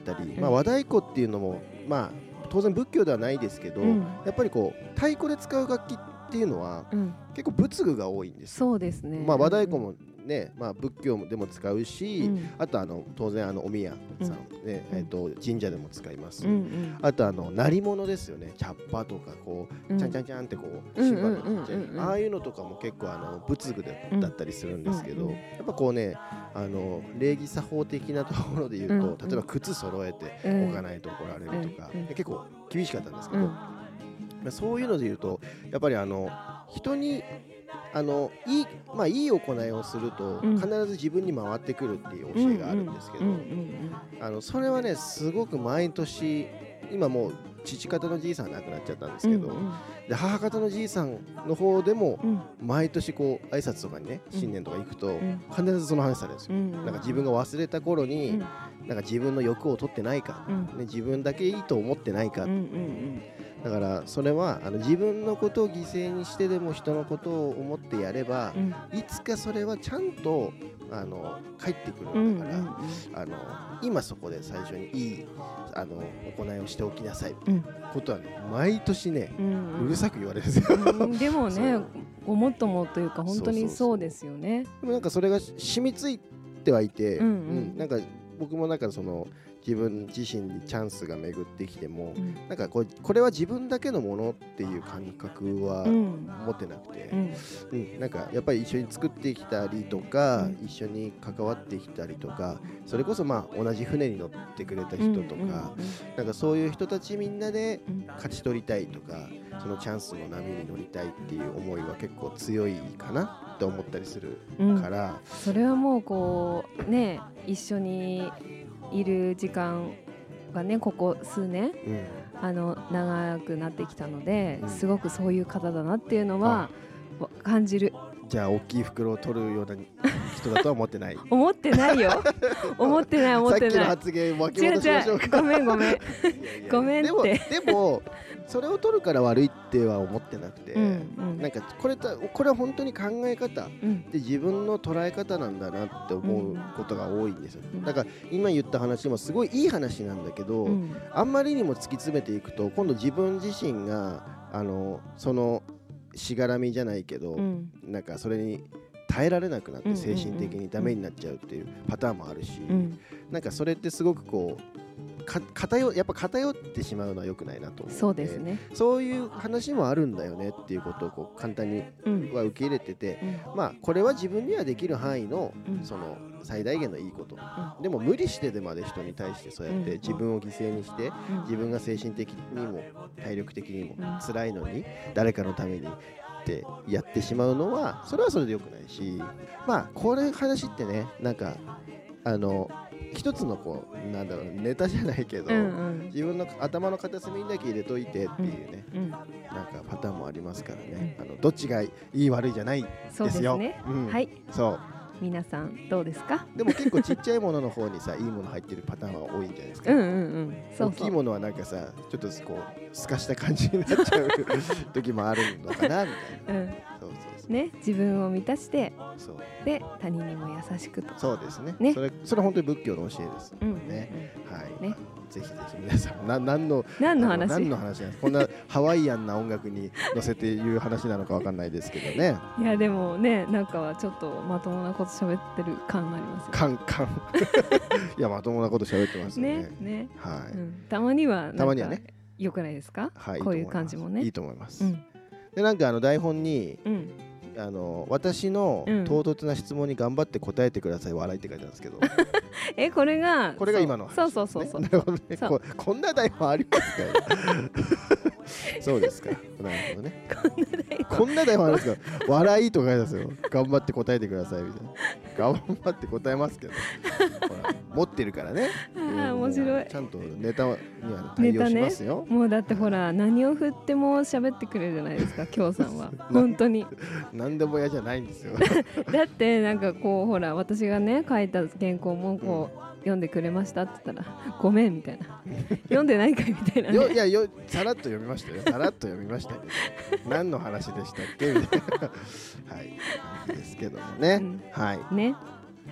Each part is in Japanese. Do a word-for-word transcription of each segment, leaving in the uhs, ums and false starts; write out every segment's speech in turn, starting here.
ったり、 うんまあ、和太鼓っていうのも、まあ、当然仏教ではないですけど、 うんやっぱりこう太鼓で使う楽器っていうのは、 うん、 結構仏具が多いんですよ。 そうですね。 まあ、和太鼓もね、まあ、仏教でも使うし、 うんあとあの当然あのお宮さん、ねうんえっと神社でも使います、 うんうんあとあの鳴り物ですよね、茶っ葉とかこう、 うんちゃんちゃんちゃんってこううんシンバルのちっちゃい、 うんうんうんああいうのとかも結構あの仏具で、 うんだったりするんですけど、 うんうんやっぱこうね、あの礼儀作法的なところで言うと、 うん例えば靴揃えて置かないと怒られるとか、 うんうん結構厳しかったんですけど、 うんまあそういうので言うとやっぱりあの人にあのいい、まあ、いい行いをすると、 うん必ず自分に回ってくるっていう教えがあるんですけど、 うんうんあのそれはねすごく毎年、今もう父方のじいさん亡くなっちゃったんですけど、 うんうんで母方のじいさんの方でもうん毎年こう挨拶とかにね、新年とか行くと、 ん必ずその話されるんですよ。 うん、 なんか自分が忘れた頃に、 うんなんか自分の欲を取ってないか、 うんね、自分だけいいと思ってないか、 うんうんだからそれはあの自分のことを犠牲にしてでも人のことを思ってやれば、 うんいつかそれはちゃんとあの返ってくるうんんだから、あの今そこで最初にいいあの行いをしておきなさいみたいなことは、ね、毎年ね、 うんうるさく言われるんですよ。 うんでもねそうごもっともというか本当にそうですよね。 でもなんかそれが染みついてはいて、 うんうんうんなんか僕もなんかその自分自身にチャンスが巡ってきても、 うんなんかこうこれは自分だけのものっていう感覚はうん持ってなくて、 うんうん、なんかやっぱり一緒に作ってきたりとか、 うん一緒に関わってきたりとか、それこそまあ同じ船に乗ってくれた人とか、 うんうんなんかそういう人たちみんなでうん勝ち取りたいとか、そのチャンスの波に乗りたいっていう思いは結構強いかなって思ったりするうんから、 それはもうこうね一緒にいる時間がねここ数年うんあの長くなってきたので、 うんすごくそういう方だなっていうのは感じる。 じゃあ大きい袋を取るような人だとは思ってない思ってないよ思ってない思ってさっきのない。 発言巻き違う戻しましょうか。 違うごめんごめんごめんでもって。 でもそれを取るから悪いっては思ってなくて、 うんうんなんかこれたこれは本当に考え方うんで自分の捉え方なんだなって思うことが多いんですよ、 うんだから今言った話もすごいいい話なんだけど、 うんあんまりにも突き詰めていくと今度自分自身があのそのしがらみじゃないけど、 うんなんかそれに耐えられなくなっうんうんうんて精神的にダメになっちゃうっていうパターンもあるし、 うんなんかそれってすごくこうか偏やっぱ偏ってしまうのは良くないなと思って、 そうですね。 そういう話もあるんだよねっていうことをこう簡単にうんは受け入れてて、 うんまあこれは自分にはできる範囲のうんその最大限のいいこと、 んでも無理してでまで人に対してそうやってうん自分を犠牲にしてうん自分が精神的にも体力的にもうん辛いのに誰かのためにってやってしまうのはそれはそれで良くないし、まあこれ話ってね、なんかあの一つのこうなんだろうネタじゃないけど、 うんうん自分の頭の片隅にだけ入れといてっていうね、 うんなんかパターンもありますからね、あのどっちがいい悪いじゃないそうですよ。 ですね。 うんはい、 そう皆さんどうですか？ でも結構ちっちゃいものの方にさいいもの入ってるパターンは多いんじゃないですか、 うんうんうん。そうそう。 大きいものはなんかさちょっとこうすかした感じになっちゃう時もあるのかなみたいな。 うん。 そうそうそう、 ね、自分を満たしてそうで他人にも優しくと。 そうですねねそれそれ本当に仏教の教えですうんうんね、はい、 ねぜひぜひ皆さんな何の何の話？ あの何の話なんですこんなハワイアンな音楽に乗せて言う話なのかわかんないですけどね。 いやでもね、なんかはちょっとまともなこと喋ってる感がありますよカンカンいやまともなこと喋ってますよねね。ね、 はい、 うん、たまにはなんかたまにはね良くないですか？ はい、 こういう感じもね。 いいと思います。 うんでなんかあの台本にうん。 あの私のうん唐突な質問に頑張って答えてください笑いって書いてあるんですけど、 え、これがこれが今の話そうそうそうそうねなるほどねそうここんな台本ありますかそうですか、なるほどね。こんな台本あるんですか笑いとか書いてあるんですよ。頑張って答えてくださいみたいな。頑張って答えますけどほら持ってるからね。 あー面白いちゃんとネタには対応しますよ、 もうだってほら何を振っても喋ってくれるじゃないですか、きょうさんは本当に。 何でも嫌じゃないんですよだってなんかこうほら私がね書いた原稿もこう、読んでくれましたって言ったらごめんみたいな読んでないかいみたいな、ね、 よいやよさらっと読みましたよさらっと読みましたけど何の話でしたっけみたいなはい感じですけどもね、 うんはいね、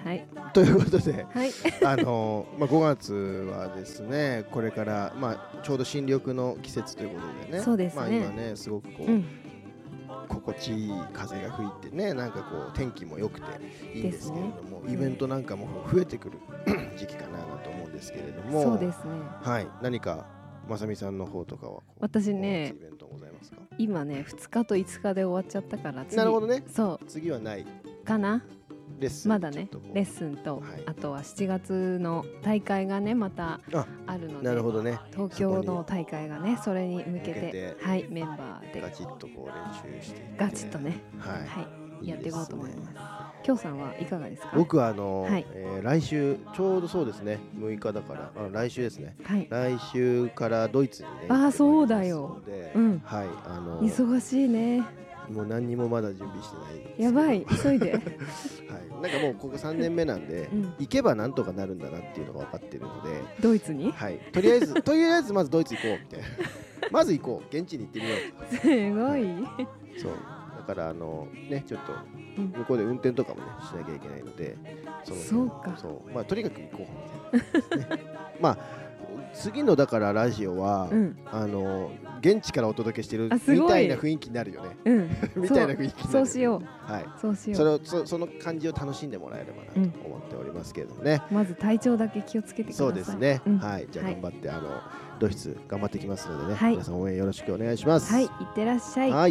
はい、 ということで、 はい、 あのーまあ、ごがつはですねこれから、まあ、ちょうど新緑の季節ということでね、 そうですね、 まあ、今ねすごくこう、うん、心地いい風が吹いてね、なんかこう天気も良くていいんですけれども、ね、イベントなんかも増えてくる時期かなと思うんですけれども、 そうですね、 はい、何かまさみさんの方とかは私ねイベントございますか？ 今ねふつかといつかで終わっちゃったから次、 なるほどね、 そう次はないかな、 レッスンまだねレッスンと、はい、あとはしちがつの大会がねまたあるので、 なるほどね、 東京の大会がねそれに向けてはいメンバーでガチッとこう練習してガチッとね、はい、はい、やっていこうと思います。きょうさんはいかがですか？僕はあの、はい、えー、来週ちょうどそうですねむいかだからあ来週ですね、はい、来週からドイツにねあそうだよ、うん、 はい、あの忙しいね。 もう何にもまだ準備してないんです。 やばい急いではいなんかもうここさんねんめなんで、うん、行けばなんとかなるんだなっていうのが分かってるので、 ドイツに、 はい、とりあえずとりあえずまずドイツ行こうみたいなまず行こう現地に行ってみようとすごい、はい、 そうだからあのねちょっと向こうで運転とかもねしなきゃいけないので、 そのそうかそうまあとにかく行こうみたいな、ね、まあ次のだからラジオは、うん、あの現地からお届けしてるみたいな雰囲気になるよね、うん、みたいな雰囲気になる、 そうしよう、 はい、 そうしよう、 それを そ, その感じを楽しんでもらえればなと思っておりますけれどもね、 うん、まず体調だけ気をつけてください。 そうですね、 うん、 はいじゃあ頑張って、はい、あのドイツ頑張ってきますのでね、はい、皆さん応援よろしくお願いします。 はい、いってらっしゃい。 はい、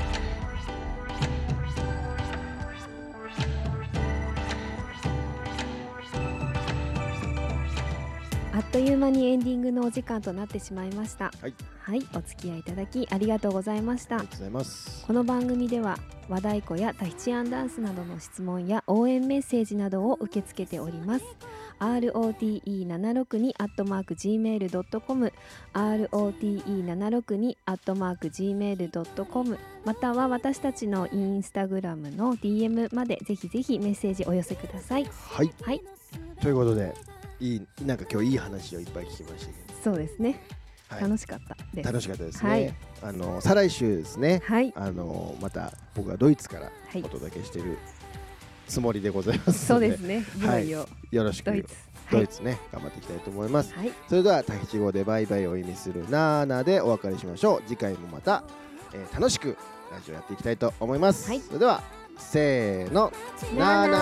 あっという間にエンディングのお時間となってしまいました。 はい、 はい、お付き合いいただきありがとうございました。 ありがとうございます。 この番組では和太鼓やタヒチアンダンスなどの質問や応援メッセージなどを受け付けております。アールオーティーイーななひゃくろくに アットマーク ジーメールドットコム アールオーティーイーななひゃくろくに アットマーク ジーメールドットコム または私たちのインスタグラムの ディーエム までぜひぜひメッセージお寄せください。 はい、はい、ということでいいなんか今日いい話をいっぱい聞きましたけど、 そうですね、はい、楽しかったです。 楽しかったですね、はい、あの再来週ですね、はい、あのまた僕はドイツからお届けしているつもりでございますので、 そうですね、いよいよ、 はい、よろしくドイツ、ドイツね、はい、頑張っていきたいと思います、はい、それではタヒチ語でバイバイを意味するナーナでお別れしましょう。次回もまた、えー、楽しくラジオやっていきたいと思います、はい、それではせーのナーナ